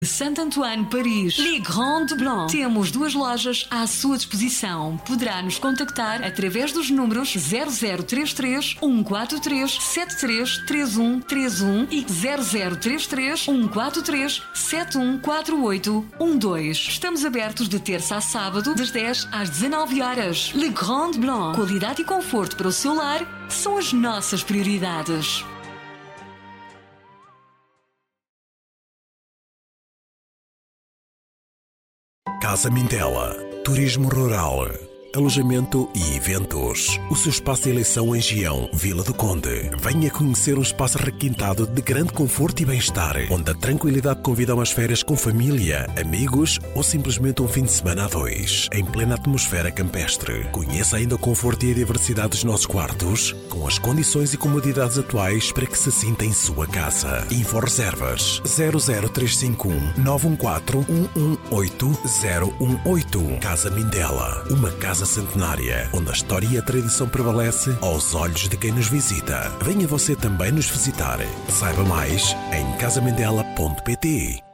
Santo Antoine, Paris. Le Grand Blanc. Temos 2 lojas à sua disposição. Poderá nos contactar através dos números 0033 143 733131 e 0033 143 714812. Estamos abertos de terça a sábado, das 10 às 19 horas. Le Grand Blanc. Qualidade e conforto para o seu lar são as nossas prioridades. Casa Mindela, turismo rural, alojamento e eventos. O seu espaço de eleição em Gião, Vila do Conde. Venha conhecer um espaço requintado de grande conforto e bem-estar, onde a tranquilidade convida a umas férias com família, amigos ou simplesmente um fim de semana a 2, em plena atmosfera campestre. Conheça ainda o conforto e a diversidade dos nossos quartos, com as condições e comodidades atuais para que se sinta em sua casa. Info-reservas 00351 914 118 018. Casa Mindela, uma casa centenária, onde a história e a tradição prevalece aos olhos de quem nos visita. Venha você também nos visitar. Saiba mais em casamindela.pt.